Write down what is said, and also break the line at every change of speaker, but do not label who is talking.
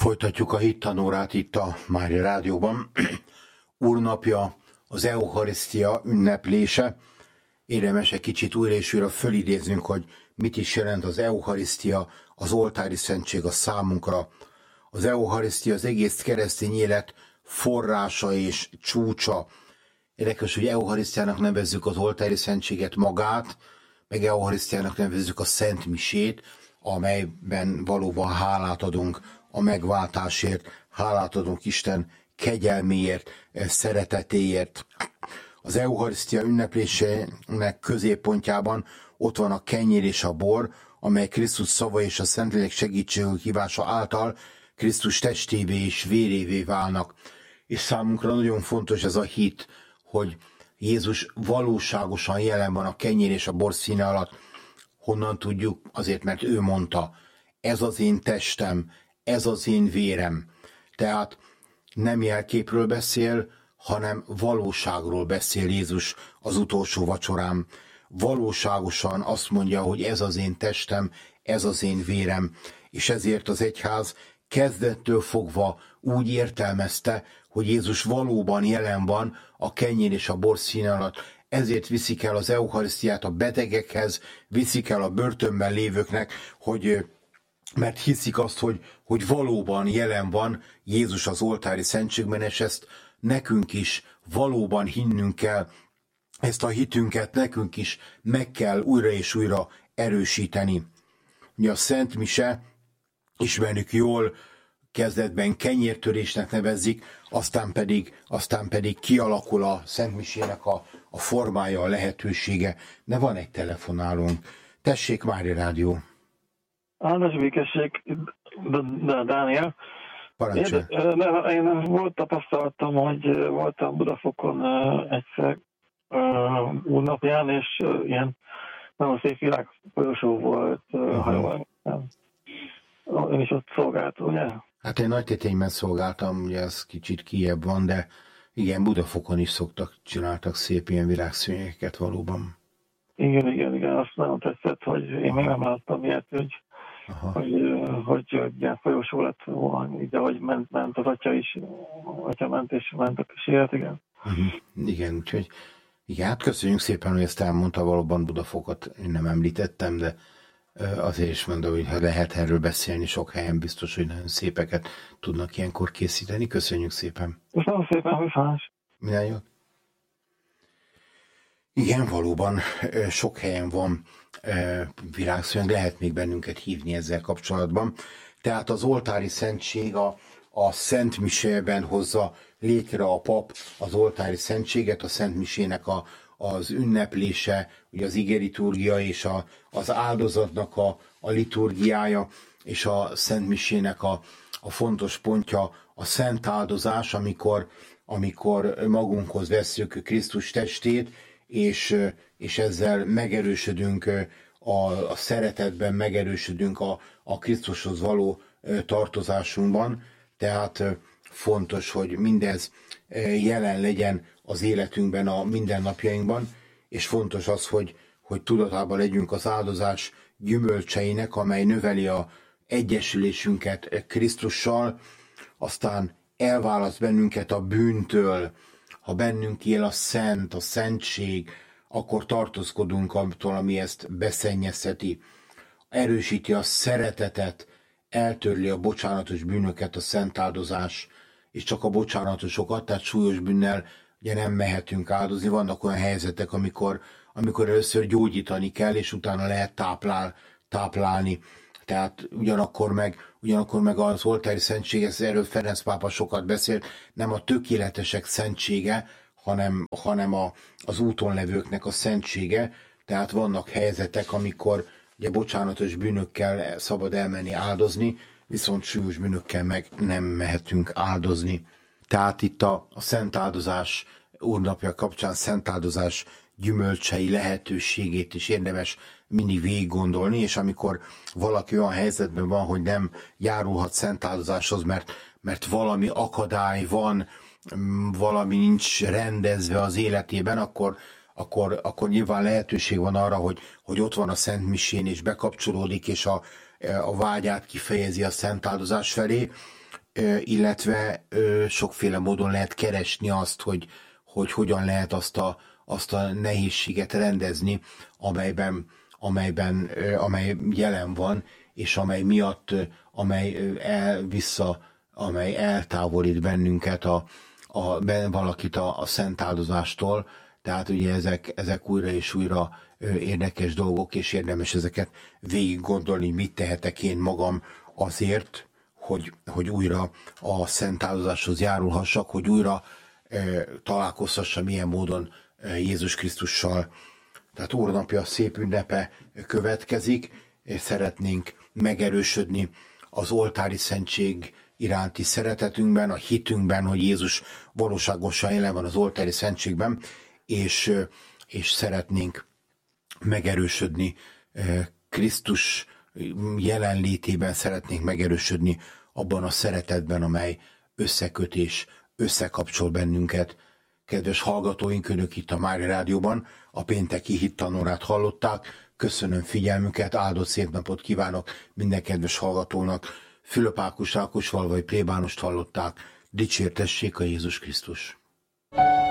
Folytatjuk a hittanórát itt a Mária Rádióban. Úrnapja, az Eucharisztia ünneplése. Érdemes egy kicsit újra és újra fölidéznünk, hogy mit is jelent az Eucharisztia, az oltári szentség a számunkra. Az Eucharisztia az egész keresztény élet forrása és csúcsa. Érdekes, hogy Eucharisztiának nevezzük az oltári szentséget magát, meg Eucharisztiának nevezzük a Szent Misét, amelyben valóban hálát adunk a megváltásért, hálát adunk Isten kegyelméért, szeretetéért. Az Eucharisztia ünneplésének középpontjában ott van a kenyér és a bor, amely Krisztus szava és a Szentlélek segítségül hívása által Krisztus testévé és vérévé válnak. És számunkra nagyon fontos ez a hit, hogy Jézus valóságosan jelen van a kenyér és a bor színe alatt. Honnan tudjuk? Azért, mert ő mondta, ez az én testem, ez az én vérem. Tehát nem jelképről beszél, hanem valóságról beszél Jézus az utolsó vacsorán. Valóságosan azt mondja, hogy ez az én testem, ez az én vérem. És ezért az egyház kezdettől fogva úgy értelmezte, hogy Jézus valóban jelen van a kenyér és a bor színe alatt. Ezért viszik el az Eucharisztiát a betegekhez, viszik el a börtönben lévőknek, mert hiszik azt, hogy valóban jelen van Jézus az oltári szentségben, és ezt nekünk is valóban hinnünk kell, ezt a hitünket nekünk is meg kell újra és újra erősíteni. Ugye a Szent Mise, ismerjük jól, kezdetben kenyértörésnek nevezzik, aztán pedig kialakul a Szent Misének a formája, a lehetősége. De van egy telefonálónk. Tessék, Mária Rádió.
Áldás békesség, Dániel.
Parancsolj.
Én volt tapasztalatom, hogy voltam Budafokon egyszer úrnapján, és ilyen nagyon szép virágfolyosó volt, ha jól emlékszem. Én is ott szolgáltam, ugye?
Hát én Nagytétényben szolgáltam, ugye ez kicsit kijebb van, de igen, Budafokon is csináltak szép ilyen virágszőnyegeket valóban.
Igen, azt nagyon tetszett, hogy én még nem láttam ilyet, hogy ilyen folyosó lett volna, így ahogy ment az atya is, atya ment és ment a kísérlet, igen.
Igen, úgyhogy igen, hát köszönjük szépen, hogy ezt elmondta, valóban Budafokot én nem említettem, de azért is mondom, hogy ha lehet erről beszélni, sok helyen biztos, hogy nagyon szépeket tudnak ilyenkor készíteni. Köszönjük szépen.
Köszönöm szépen, hogy fás.
Minden jót. Igen, valóban sok helyen van virágszőnyeg, lehet még bennünket hívni ezzel kapcsolatban. Tehát az oltári szentség a Szent Misében hozza létre a pap az oltári szentséget, a Szent Misének az ünneplése, ugye az igeliturgia és az áldozatnak a liturgiája, és a Szent Misének a fontos pontja a szent áldozás, amikor magunkhoz vesszük Krisztus testét, és ezzel megerősödünk a szeretetben, megerősödünk a Krisztushoz való tartozásunkban. Tehát fontos, hogy mindez jelen legyen az életünkben, a mindennapjainkban, és fontos az, hogy tudatában legyünk az áldozás gyümölcseinek, amely növeli a egyesülésünket Krisztussal, aztán elválaszt bennünket a bűntől. Ha bennünk él a szent, a szentség, akkor tartózkodunk attól, ami ezt beszennyezheti. Erősíti a szeretetet, eltörli a bocsánatos bűnöket a szent áldozás, és csak a bocsánatosokat, tehát súlyos bűnnel ugye nem mehetünk áldozni. Vannak olyan helyzetek, amikor először gyógyítani kell, és utána lehet táplálni. Tehát ugyanakkor meg az oltári szentség, erről Ferenc pápa sokat beszélt, nem a tökéletesek szentsége, hanem az úton levőknek a szentsége. Tehát vannak helyzetek, amikor ugye bocsánatos bűnökkel szabad elmenni áldozni, viszont súlyos bűnökkel meg nem mehetünk áldozni. Tehát itt a szent áldozás úrnapja kapcsán szent áldozás gyümölcsei lehetőségét is érdemes mindig végig gondolni, és amikor valaki olyan helyzetben van, hogy nem járulhat szent áldozáshoz, mert valami akadály van, valami nincs rendezve az életében, akkor nyilván lehetőség van arra, hogy ott van a Szent Misén, és bekapcsolódik, és a vágyát kifejezi a szent áldozás felé. illetve sokféle módon lehet keresni azt, hogy hogyan lehet azt a nehézséget rendezni, amely jelen van, és amely miatt, amely eltávolít bennünket valakit a szent áldozástól. Tehát ugye ezek újra és újra érdekes dolgok, és érdemes ezeket végig gondolni, mit tehetek én magam azért, hogy újra a szent áldozáshoz járulhassak, hogy újra találkozhassam ilyen módon Jézus Krisztussal. Tehát Úrnapja szép ünnepe következik, és szeretnénk megerősödni az oltári szentség iránti szeretetünkben, a hitünkben, hogy Jézus valóságosan jelen van az oltári szentségben, és szeretnénk megerősödni Krisztus jelenlétében, szeretnénk megerősödni abban a szeretetben, amely összeköt és összekapcsol bennünket. Kedves hallgatóink, önök itt a Mária Rádióban a pénteki hittanórát hallották. Köszönöm figyelmüket, áldott szép napot kívánok minden kedves hallgatónak. Fülöp Ákos Rákosfalvai plébánost hallották. Dicsértessék a Jézus Krisztus!